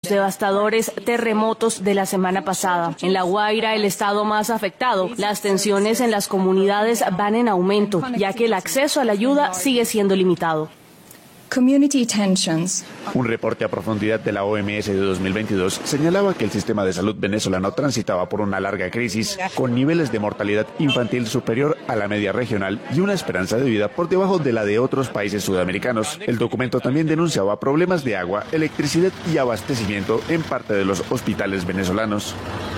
devastadores terremotos de la semana pasada. En La Guaira, el estado más afectado, las tensiones en las comunidades van en aumento, ya que el acceso a la ayuda sigue siendo limitado. Community tensions. Un reporte a profundidad de la OMS de 2022 señalaba que el sistema de salud venezolano transitaba por una larga crisis, con niveles de mortalidad infantil superior a la media regional y una esperanza de vida por debajo de la de otros países sudamericanos. El documento también denunciaba problemas de agua, electricidad y abastecimiento en parte de los hospitales venezolanos.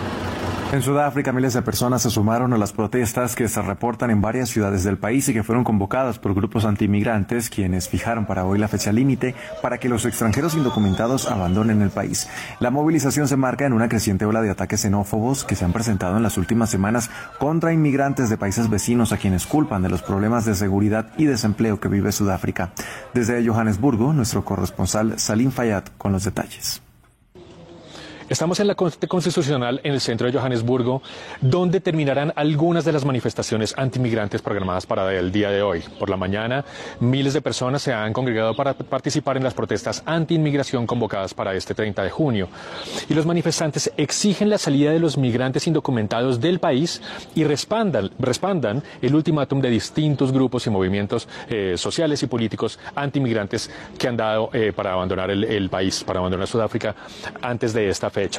En Sudáfrica, miles de personas se sumaron a las protestas que se reportan en varias ciudades del país y que fueron convocadas por grupos antiinmigrantes, quienes fijaron para hoy la fecha límite para que los extranjeros indocumentados abandonen el país. La movilización se marca en una creciente ola de ataques xenófobos que se han presentado en las últimas semanas contra inmigrantes de países vecinos a quienes culpan de los problemas de seguridad y desempleo que vive Sudáfrica. Desde Johannesburgo, nuestro corresponsal Salim Fayad con los detalles. Estamos en la Corte Constitucional en el centro de Johannesburgo, donde terminarán algunas de las manifestaciones antimigrantes programadas para el día de hoy. Por la mañana, miles de personas se han congregado para participar en las protestas anti-inmigración convocadas para este 30 de junio. Y los manifestantes exigen la salida de los migrantes indocumentados del país y respaldan el ultimátum de distintos grupos y movimientos sociales y políticos antimigrantes que han dado para abandonar el país, para abandonar Sudáfrica antes de esta fecha.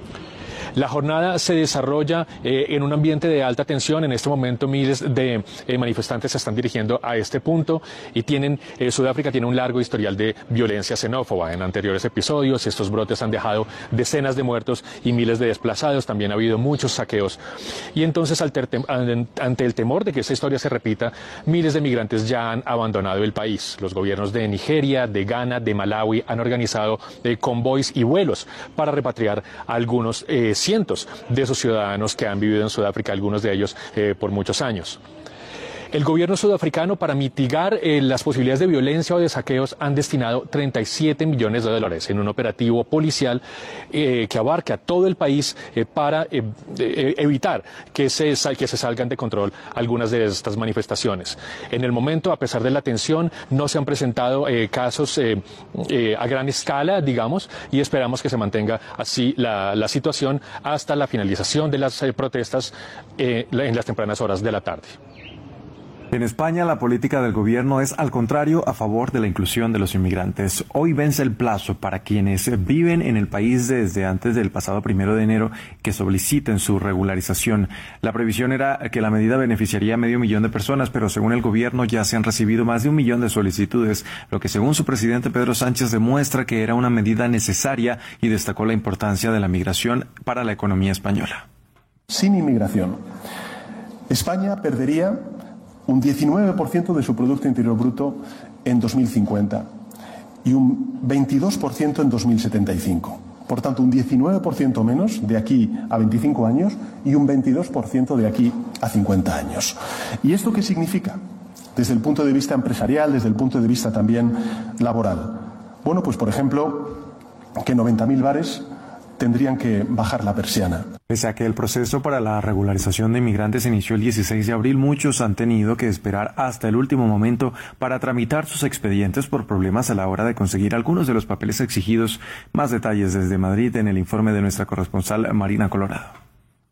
La jornada se desarrolla en un ambiente de alta tensión. En este momento miles de manifestantes se están dirigiendo a este punto y Sudáfrica tiene un largo historial de violencia xenófoba. En anteriores episodios estos brotes han dejado decenas de muertos y miles de desplazados. También ha habido muchos saqueos. Y entonces ante el temor de que esta historia se repita, miles de migrantes ya han abandonado el país. Los gobiernos de Nigeria, de Ghana, de Malawi han organizado convoys y vuelos para repatriar a algunos cientos de esos ciudadanos que han vivido en Sudáfrica, algunos de ellos por muchos años. El gobierno sudafricano, para mitigar las posibilidades de violencia o de saqueos, han destinado 37 millones de dólares en un operativo policial que abarca todo el país para evitar que se salgan de control algunas de estas manifestaciones. En el momento, a pesar de la tensión, no se han presentado casos a gran escala, digamos, y esperamos que se mantenga así la situación hasta la finalización de las protestas en las tempranas horas de la tarde. En España, la política del gobierno es, al contrario, a favor de la inclusión de los inmigrantes. Hoy vence el plazo para quienes viven en el país desde antes del pasado 1 de enero que soliciten su regularización. La previsión era que la medida beneficiaría a 500.000 de personas, pero según el gobierno ya se han recibido más de 1 millón de solicitudes, lo que según su presidente Pedro Sánchez demuestra que era una medida necesaria y destacó la importancia de la migración para la economía española. Sin inmigración, España perdería un 19% de su Producto Interior Bruto en 2050 y un 22% en 2075. Por tanto, un 19% menos de aquí a 25 años y un 22% de aquí a 50 años. ¿Y esto qué significa? Desde el punto de vista empresarial, desde el punto de vista también laboral. Bueno, pues por ejemplo, que 90.000 bares tendrían que bajar la persiana. Pese a que el proceso para la regularización de inmigrantes inició el 16 de abril, muchos han tenido que esperar hasta el último momento para tramitar sus expedientes por problemas a la hora de conseguir algunos de los papeles exigidos. Más detalles desde Madrid en el informe de nuestra corresponsal Marina Colorado.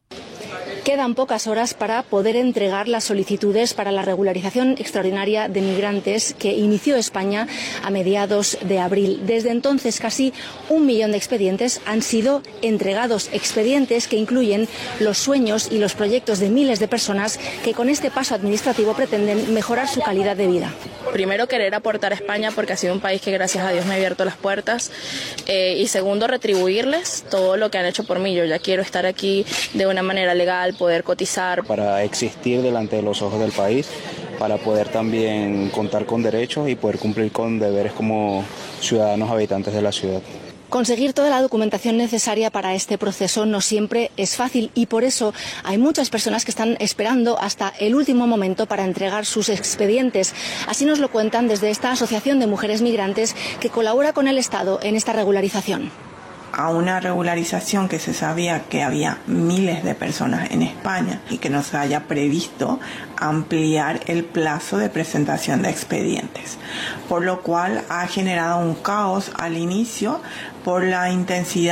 Quedan pocas horas para poder entregar las solicitudes para la regularización extraordinaria de migrantes que inició España a mediados de abril. Desde entonces, casi 1 millón de expedientes han sido entregados, expedientes que incluyen los sueños y los proyectos de miles de personas que con este paso administrativo pretenden mejorar su calidad de vida. Primero, querer aportar a España porque ha sido un país que gracias a Dios me ha abierto las puertas, y segundo, retribuirles todo lo que han hecho por mí. Yo ya quiero estar aquí de una manera legal, poder cotizar. Para existir delante de los ojos del país, para poder también contar con derechos y poder cumplir con deberes como ciudadanos habitantes de la ciudad. Conseguir toda la documentación necesaria para este proceso no siempre es fácil y por eso hay muchas personas que están esperando hasta el último momento para entregar sus expedientes. Así nos lo cuentan desde esta Asociación de Mujeres Migrantes que colabora con el Estado en esta regularización. A una regularización que se sabía que había miles de personas en España y que no se haya previsto ampliar el plazo de presentación de expedientes, por lo cual ha generado un caos al inicio por la intensidad